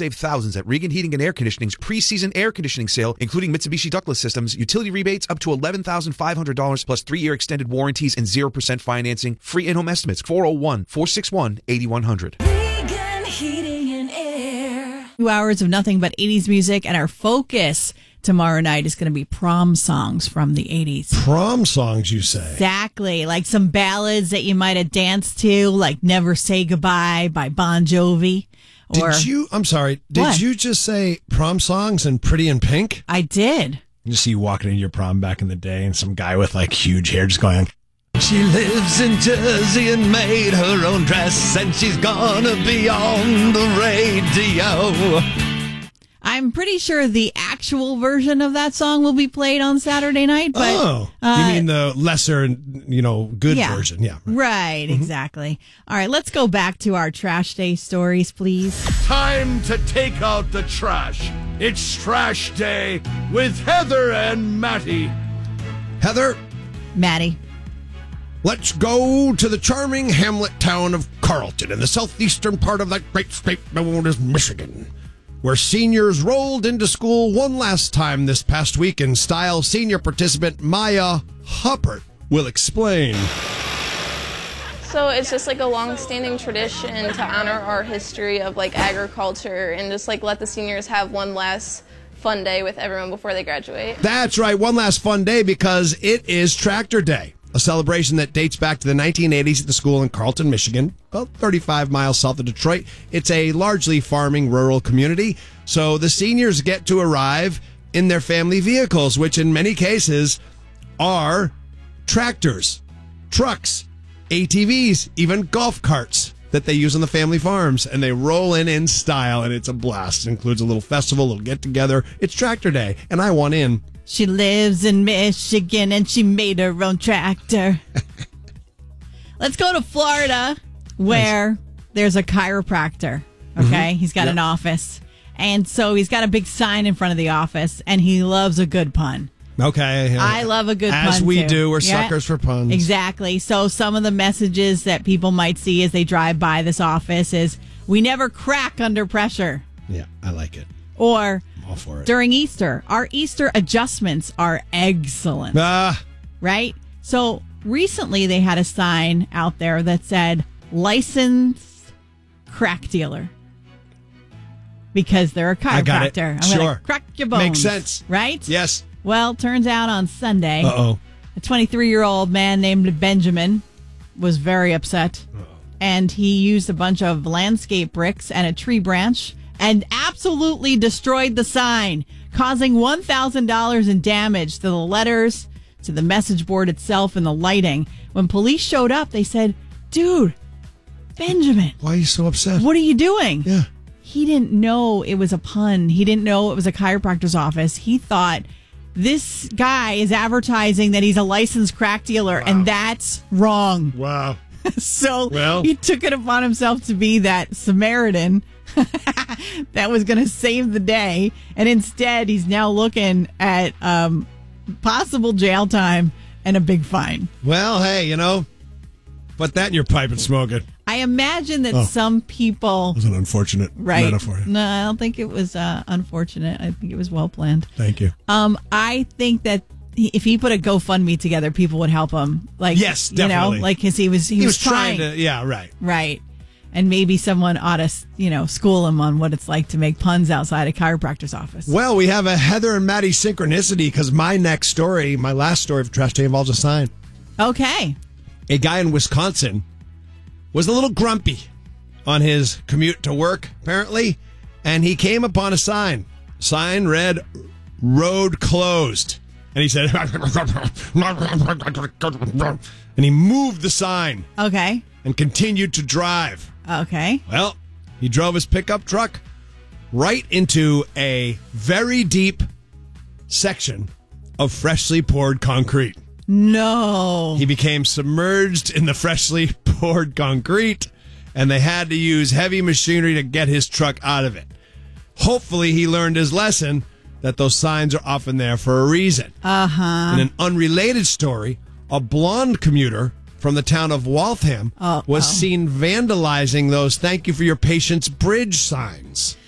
save thousands at Regan Heating and Air Conditioning's pre-season air conditioning sale, including Mitsubishi ductless systems, utility rebates up to $11,500 plus 3-year extended warranties and 0% financing. Free in-home estimates. 401-461-8100. Regan Heating and Air. 2 hours of nothing but 80s music, and our focus tomorrow night is going to be prom songs from the 80s. Prom songs, you say? Exactly. Like some ballads that you might have danced to, like Never Say Goodbye by Bon Jovi. I'm sorry, did you just say prom songs and Pretty in Pink? I did. You see you walking into your prom back in the day and some guy with like huge hair just going, she lives in Jersey and made her own dress and she's gonna be on the radio. I'm pretty sure the actual version of that song will be played on Saturday night. But, you mean the lesser, good version. Yeah. Right, exactly. All right, let's go back to our Trash Day stories, please. Time to take out the trash. It's Trash Day with Heather and Matty. Heather. Maddie. Let's go to the charming hamlet town of Carlton in the southeastern part of that great state known as Michigan, where seniors rolled into school one last time this past week in style. Senior participant Maya Huppert will explain. So it's just like a long-standing tradition to honor our history of like agriculture and just like let the seniors have one last fun day with everyone before they graduate. That's right, one last fun day because it is Tractor Day, a celebration that dates back to the 1980s at the school in Carlton, Michigan, about 35 miles south of Detroit. It's a largely farming rural community, so the seniors get to arrive in their family vehicles, which in many cases are tractors, trucks, ATVs, even golf carts that they use on the family farms, and they roll in style, and it's a blast. It includes a little festival, a little get-together. It's Tractor Day, and I want in. She lives in Michigan and she made her own tractor. Let's go to Florida where there's a chiropractor. Okay. He's got an office. And so he's got a big sign in front of the office and he loves a good pun. Okay. I love a good pun. As we too. do. We're suckers for puns. Exactly. So some of the messages that people might see as they drive by this office is, we never crack under pressure. Yeah, I like it. Or all for it. During Easter, our Easter adjustments are excellent. Right? So recently they had a sign out there that said, licensed crack dealer. Because they're a chiropractor. I got it. I'm sure. gonna crack your bones. Makes sense. Right? Yes. Well, turns out on Sunday, a 23-year-old man named Benjamin was very upset. And he used a bunch of landscape bricks and a tree branch and absolutely destroyed the sign, causing $1,000 in damage to the letters, to the message board itself, and the lighting. When police showed up, they said, dude, Benjamin. Why are you so upset? What are you doing? Yeah. He didn't know it was a pun. He didn't know it was a chiropractor's office. He thought this guy is advertising that he's a licensed crack dealer, and that's wrong. Wow. So he took it upon himself to be that Samaritan that was going to save the day. And instead, he's now looking at possible jail time and a big fine. Well, hey, put that in your pipe and smoke it. I imagine that some people... It was an unfortunate metaphor. No, I don't think it was unfortunate. I think it was well planned. Thank you. I think that if he put a GoFundMe together, people would help him. Like, yes, definitely. Because he was trying to. Yeah, right. Right. And maybe someone ought to, school him on what it's like to make puns outside a chiropractor's office. Well, we have a Heather and Maddie synchronicity because my last story of Trash Day involves a sign. Okay. A guy in Wisconsin was a little grumpy on his commute to work, apparently, and he came upon a sign. Sign read, "Road closed." And he said, and he moved the sign. Okay. And continued to drive. Okay. Well, he drove his pickup truck right into a very deep section of freshly poured concrete. No. He became submerged in the freshly poured concrete, and they had to use heavy machinery to get his truck out of it. Hopefully, he learned his lesson that those signs are often there for a reason. Uh-huh. In an unrelated story, a blonde commuter from the town of Waltham was seen vandalizing those "Thank you for your patience" bridge signs.